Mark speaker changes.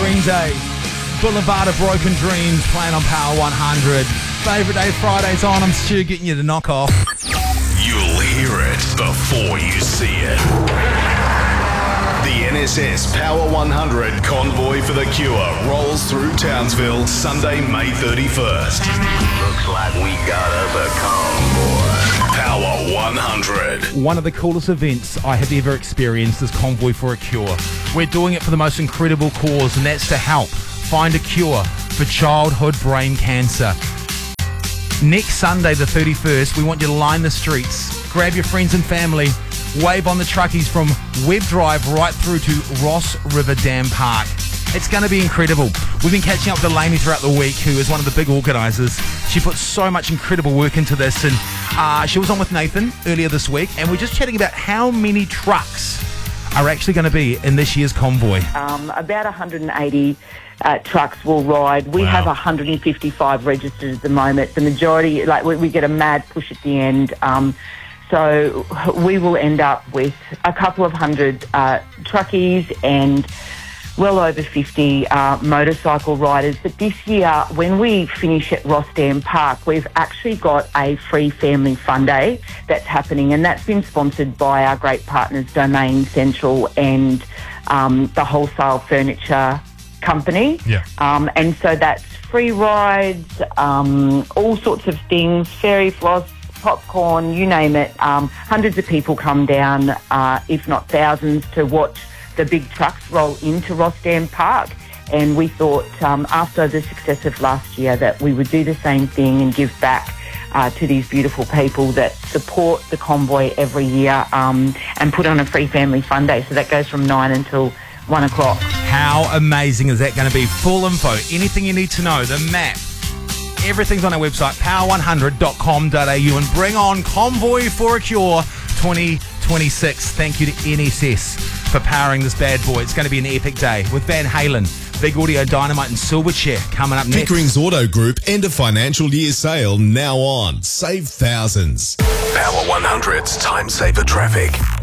Speaker 1: Green Day. Boulevard of Broken Dreams playing on Power 100. Favourite day Fridays on. I'm Stu getting you to knock off.
Speaker 2: You'll hear it before you see it. The NSS Power 100 Convoy for the Cure rolls through Townsville Sunday, May 31st. Looks like we got us a convoy. Power 100.
Speaker 1: One of the coolest events I have ever experienced is Convoy for a Cure. We're doing it for the most incredible cause, and that's to help find a cure for childhood brain cancer. Next Sunday, the 31st, we want you to line the streets, grab your friends and family, wave on the truckies from Webb Drive right through to Ross River Dam Park. It's going to be incredible. We've been catching up with Delaney throughout the week, who is one of the big organisers. She put so much incredible work into this, and she was on with Nathan earlier this week, and we're just chatting about how many trucks are actually going to be in this year's convoy.
Speaker 3: About 180 trucks will ride. We have 155 registered at the moment. The majority, we get a mad push at the end. So we will end up with a couple of hundred truckies and well over 50 motorcycle riders. But this year, when we finish at Ross Dam Park, we've actually got a free family fun day that's happening, and that's been sponsored by our great partners, Domain Central and the Wholesale Furniture Company.
Speaker 1: Yeah.
Speaker 3: And so that's free rides, all sorts of things, fairy floss, popcorn, you name it. Hundreds of people come down, if not thousands, to watch the big trucks roll into Ross Dam Park. And we thought after the success of last year that we would do the same thing and give back to these beautiful people that support the convoy every year and put on a free family fun day. So that goes from 9 until 1 o'clock.
Speaker 1: How amazing is that going to be? Full info, anything you need to know, the map, everything's on our website, power100.com.au, and bring on Convoy for a Cure 2026. Thank you to NSS for powering this bad boy. It's going to be an epic day with Van Halen, Big Audio, Dynamite and Silverchair coming up next.
Speaker 4: Pickering's Auto Group end of financial year sale now on. Save thousands.
Speaker 2: Power 100's Time Saver Traffic.